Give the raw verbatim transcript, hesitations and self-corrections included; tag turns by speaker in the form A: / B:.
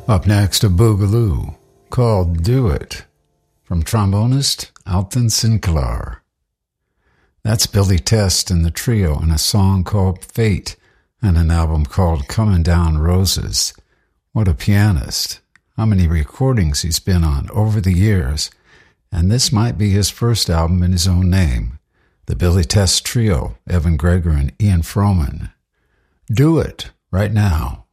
A: Up next, a boogaloo called Do It from trombonist Alton Sinclair. That's Billy Test and the trio in a song called Fate and an album called Coming Down Roses. What a pianist. How many recordings he's been on over the years. And this might be his first album in his own name. The Billy Test Trio, Evan Gregor and Ian Froman. Do It right now.